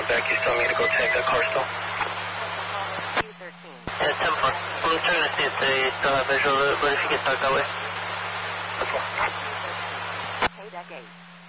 back. You still need to go tag that car still? Yeah, 10-4. I'm trying to see if they still have visual, but if you get stuck that way. 10-4. Pay that gate.